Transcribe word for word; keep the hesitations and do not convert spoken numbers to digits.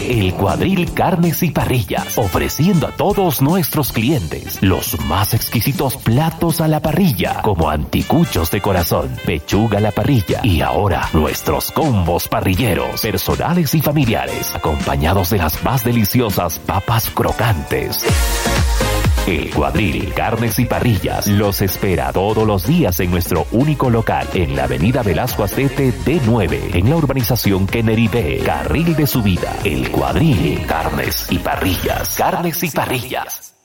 El Cuadril Carnes y Parrillas, ofreciendo a todos nuestros clientes los más exquisitos platos a la parrilla, como anticuchos de corazón, pechuga a la parrilla y ahora nuestros combos parrilleros, personales y familiares, acompañados de las más deliciosas papas crocantes. El Cuadril Carnes y Parrillas los espera todos los días en nuestro único local en la avenida Velasco Astete D nueve, en la urbanización Kennedy B, carril de subida. El Cuadril Carnes y Parrillas. Carnes y Parrillas.